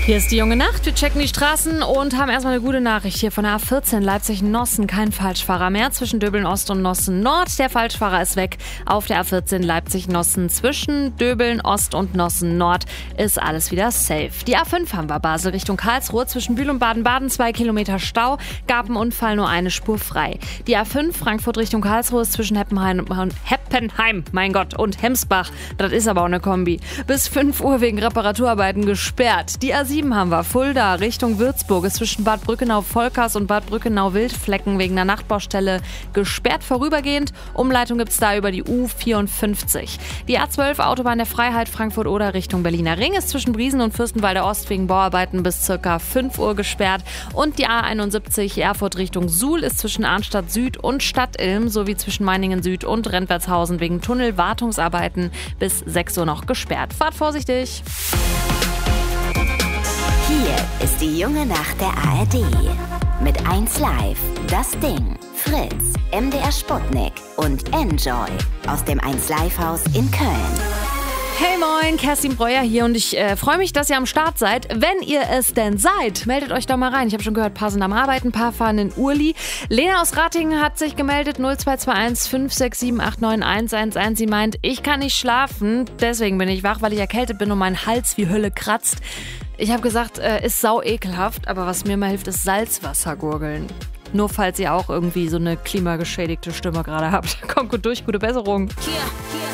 Hier ist die junge Nacht. Wir checken die Straßen und haben erstmal eine gute Nachricht hier von der A14 Leipzig-Nossen. Kein Falschfahrer mehr zwischen Döbeln Ost und Nossen Nord. Der Falschfahrer ist weg. Auf der A14 Leipzig-Nossen zwischen Döbeln Ost und Nossen Nord ist alles wieder safe. Die A5 haben wir Basel Richtung Karlsruhe zwischen Bühl und Baden-Baden 2 Kilometer Stau. Gab einen Unfall, nur eine Spur frei. Die A5 Frankfurt Richtung Karlsruhe ist zwischen Heppenheim, mein Gott, und Hemsbach. Das ist aber auch eine Kombi. Bis 5 Uhr wegen Reparaturarbeiten gesperrt. Die A7 haben wir Fulda Richtung Würzburg ist zwischen Bad Brückenau-Volkers und Bad Brückenau-Wildflecken wegen einer Nachtbaustelle gesperrt vorübergehend. Umleitung gibt's da über die U54. Die A12 Autobahn der Freiheit Frankfurt-Oder Richtung Berliner Ring ist zwischen Briesen und Fürstenwalder Ost wegen Bauarbeiten bis ca. 5 Uhr gesperrt. Und die A71 Erfurt Richtung Suhl ist zwischen Arnstadt Süd und Stadtilm sowie zwischen Meiningen Süd und Rentwertshausen wegen Tunnelwartungsarbeiten bis 6 Uhr noch gesperrt. Fahrt vorsichtig! Hier ist die junge Nacht der ARD. Mit 1Live, Das Ding, Fritz, MDR Sputnik und Enjoy aus dem 1Live-Haus in Köln. Hey moin, Kerstin Breuer hier und ich freue mich, dass ihr am Start seid. Wenn ihr es denn seid, meldet euch doch mal rein. Ich habe schon gehört, ein paar sind am Arbeiten, ein paar fahren in Urli. Lena aus Ratingen hat sich gemeldet, 0221 567 891 111. Sie meint, ich kann nicht schlafen, deswegen bin ich wach, weil ich erkältet bin und mein Hals wie Hölle kratzt. Ich habe gesagt, ist sau ekelhaft, aber was mir mal hilft, ist Salzwasser gurgeln. Nur falls ihr auch irgendwie so eine klimageschädigte Stimme gerade habt. Kommt gut durch, gute Besserung.